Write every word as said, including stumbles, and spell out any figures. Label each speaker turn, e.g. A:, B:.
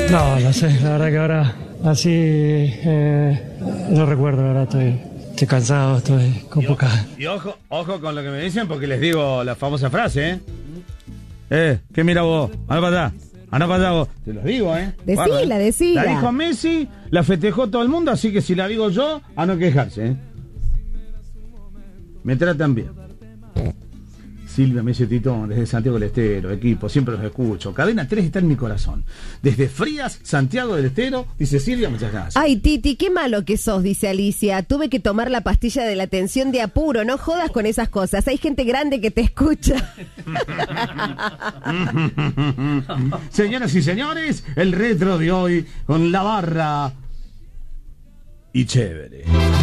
A: No, no sé, la verdad que ahora así eh, no recuerdo, la verdad estoy, estoy cansado, estoy con poca...
B: Y ojo, ojo con lo que me dicen porque les digo la famosa frase, ¿eh? Eh, ¿qué mira vos? Anda para allá, anda para allá vos. Te los digo, ¿eh?
C: Decila,
B: Guarda, ¿eh?
C: decila.
B: La dijo Messi, la festejó todo el mundo, así que si la digo yo, a no quejarse, ¿eh? Me tratan bien. Silvia, Messi, Tito, desde Santiago del Estero, equipo, siempre los escucho. Cadena tres está en mi corazón. Desde Frías, Santiago del Estero, dice Silvia, muchas gracias.
C: Ay, Titi, qué malo que sos, dice Alicia. Tuve que tomar la pastilla de la tensión de apuro. No jodas con esas cosas. Hay gente grande que te escucha.
B: Señoras y señores, el retro de hoy con la barra y chévere.